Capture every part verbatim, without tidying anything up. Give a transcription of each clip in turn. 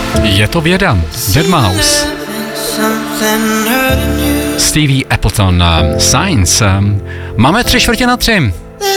Je to věda. deadmau5. Stevie Appleton, Science. Máme tři čtvrtě na tři.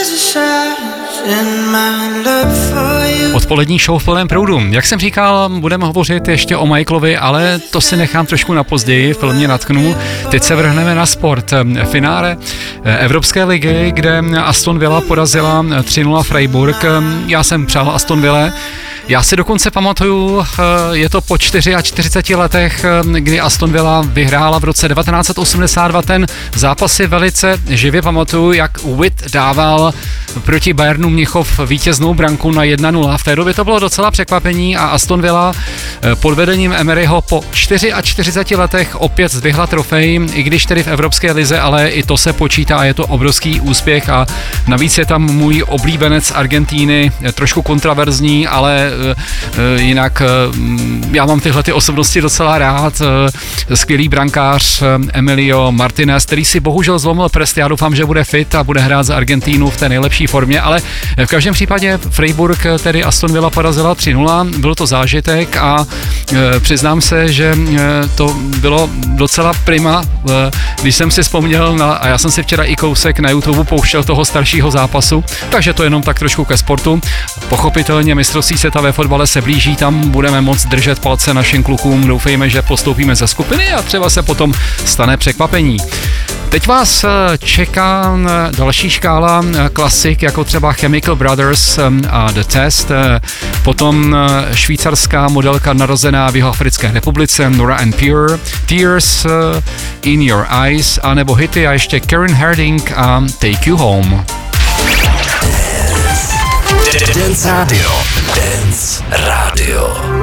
Odpolední show v plném proudu. Jak jsem říkal, budeme hovořit ještě o Michaelovi, ale to si nechám trošku na později, film mě natknu. Teď se vrhneme na sport. Finále Evropské ligy, kde Aston Villa porazila tři nula Freiburg. Já jsem přál Aston Ville. Já si dokonce pamatuju, je to po čtyřiceti čtyři letech, kdy Aston Villa vyhrála v roce devatenáct set osmdesát dva ten zápas si velice živě pamatuju, jak Witt dával proti Bayernu Mnichov vítěznou branku na jedna nula. V té době to bylo docela překvapení a Aston Villa pod vedením Emeryho po čtyřiceti čtyři letech opět zdvihla trofej, i když tedy v Evropské lize, ale i to se počítá a je to obrovský úspěch a navíc je tam můj oblíbenec Argentíny, trošku kontraverzní, ale jinak já mám tyhle ty osobnosti docela rád. Skvělý brankář Emilio Martinez, který si bohužel zlomil prst, já doufám, že bude fit a bude hrát za Argentínu v té nejlepší formě, ale v každém případě Freiburg, tedy Aston Villa porazila tři nula, byl to zážitek a přiznám se, že to bylo docela prima, když jsem si vzpomněl na, a já jsem si včera i kousek na YouTube pouštěl toho staršího zápasu, takže to jenom tak trošku ke sportu. Pochopitelně mistrovství světa ve fotbale se blíží, tam budeme moc držet palce našim klukům, doufejme, že postoupíme ze skupiny a třeba se potom stane překvapení. Teď vás čeká další škála klasik, jako třeba Chemical Brothers a The Test, potom švýcarská modelka narozená v Jihoafrické republice Nora En Pure, Tears in Your Eyes, a nebo hity a ještě Karen Harding a Take You Home. Dance Radio. Dance Radio.